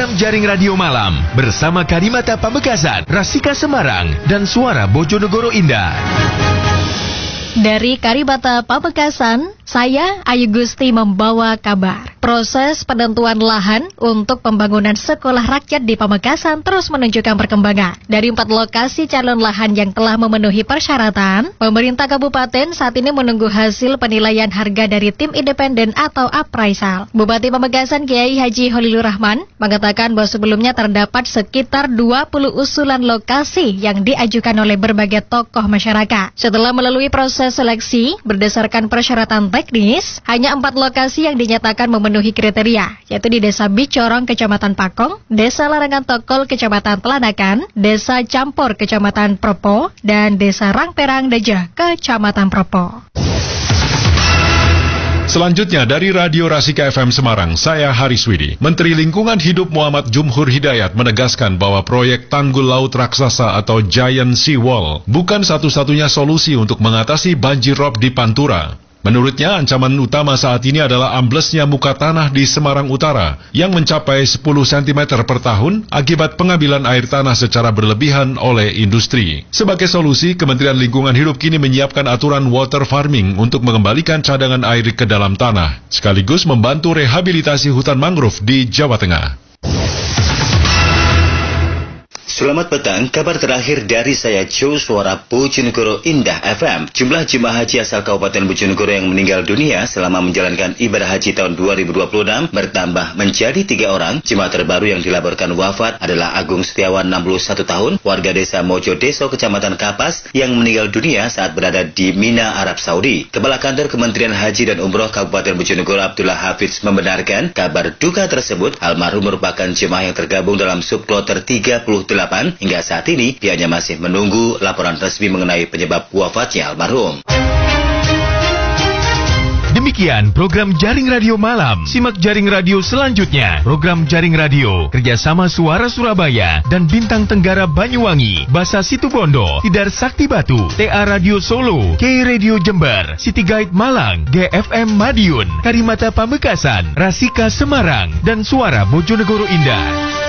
program Jaring Radio Malam bersama Karimata Pamekasan, Rasika Semarang, dan Suara Bojonegoro Indah. Dari Karimata Pamekasan, saya Ayu Gusti membawa kabar. Proses penentuan lahan untuk pembangunan sekolah rakyat di Pamekasan terus menunjukkan perkembangan. Dari 4 lokasi calon lahan yang telah memenuhi persyaratan, pemerintah kabupaten saat ini menunggu hasil penilaian harga dari tim independen atau appraisal. Bupati Pamekasan Kiai Haji Holilur Rahman mengatakan bahwa sebelumnya terdapat sekitar 20 usulan lokasi yang diajukan oleh berbagai tokoh masyarakat. Setelah melalui proses seleksi berdasarkan persyaratan teknis, hanya 4 lokasi yang dinyatakan memenuhi kriteria, yaitu di Desa Bicorong, Kecamatan Pakong, Desa Larangan Tokol, Kecamatan Telanakan, Desa Campur, Kecamatan Propo, dan Desa Rangperang Dejah, Kecamatan Propo. Selanjutnya dari Radio Rasika FM Semarang, saya Haris Widi. Menteri Lingkungan Hidup Muhammad Jumhur Hidayat menegaskan bahwa proyek Tanggul Laut Raksasa atau Giant Sea Wall bukan satu-satunya solusi untuk mengatasi banjir rob di Pantura. Menurutnya, ancaman utama saat ini adalah amblesnya muka tanah di Semarang Utara yang mencapai 10 cm per tahun akibat pengambilan air tanah secara berlebihan oleh industri. Sebagai solusi, Kementerian Lingkungan Hidup kini menyiapkan aturan water farming untuk mengembalikan cadangan air ke dalam tanah, sekaligus membantu rehabilitasi hutan mangrove di Jawa Tengah. Selamat petang, kabar terakhir dari saya Joe Suara Bojonegoro Indah FM. Jumlah jemaah haji asal Kabupaten Bojonegoro yang meninggal dunia selama menjalankan ibadah haji tahun 2026 bertambah menjadi 3 orang. Jemaah terbaru yang dilaporkan wafat adalah Agung Setiawan 61 tahun, warga desa Mojodeso, Kecamatan Kapas, yang meninggal dunia saat berada di Mina, Arab Saudi. Kepala Kantor Kementerian Haji dan Umroh Kabupaten Bojonegoro Abdullah Hafiz membenarkan kabar duka tersebut. Almarhum merupakan jemaah yang tergabung dalam subkloter 38. Hingga saat ini, pihaknya masih menunggu laporan resmi mengenai penyebab wafatnya almarhum. Demikian program Jaring Radio Malam. Simak Jaring Radio selanjutnya. Program Jaring Radio kerjasama Suara Surabaya dan Bintang Tenggara Banyuwangi, Basa Situbondo, Tidar Sakti Batu, TA Radio Solo, K Radio Jember, City Guide Malang, GFM Madiun, Karimata Pamekasan, Rasika Semarang, dan Suara Bojonegoro Indah.